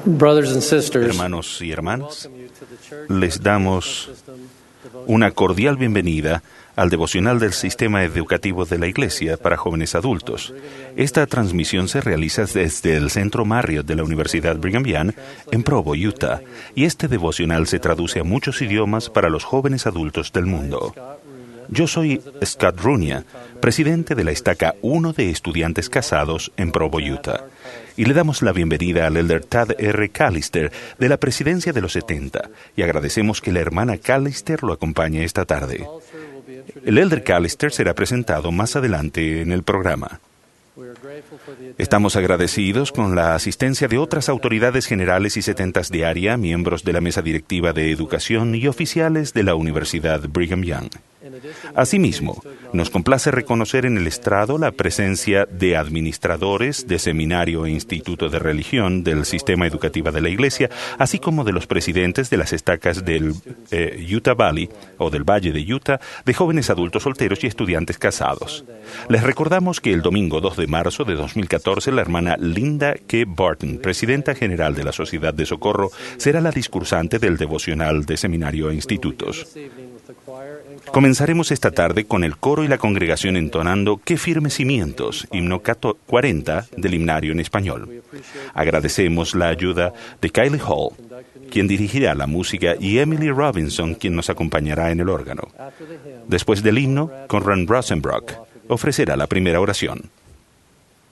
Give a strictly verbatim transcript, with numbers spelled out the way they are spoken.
Brothers and sisters, Hermanos y hermanas, les damos una cordial bienvenida al devocional del Sistema Educativo de la Iglesia para jóvenes adultos. Esta transmisión se realiza desde el Centro Marriott de la Universidad Brigham Young en Provo, Utah, y este devocional se traduce a muchos idiomas para los jóvenes adultos del mundo. Yo soy Scott Runia, presidente de la Estaca uno de Estudiantes Casados en Provo, Utah, y le damos la bienvenida al Elder Tad R. Callister de la Presidencia de los setenta, y agradecemos que la hermana Callister lo acompañe esta tarde. El Elder Callister será presentado más adelante en el programa. Estamos agradecidos con la asistencia de otras autoridades generales y setentas de área, miembros de la mesa directiva de educación y oficiales de la Universidad Brigham Young. Asimismo, nos complace reconocer en el estrado la presencia de administradores de seminario e instituto de religión del sistema educativo de la Iglesia, así como de los presidentes de las estacas del eh, Utah Valley o del Valle de Utah, de jóvenes adultos solteros y estudiantes casados. Les recordamos que el domingo dos de marzo de dos mil catorce, la hermana Linda K. Barton, presidenta general de la Sociedad de Socorro, será la discursante del devocional de seminario e institutos. Comenzaremos esta tarde con el coro y la congregación entonando Qué firmes cimientos, himno cuarenta del himnario en español. Agradecemos la ayuda de Kylie Hall, quien dirigirá la música, y Emily Robinson, quien nos acompañará en el órgano. Después del himno, Conrad Rosenbrock ofrecerá la primera oración.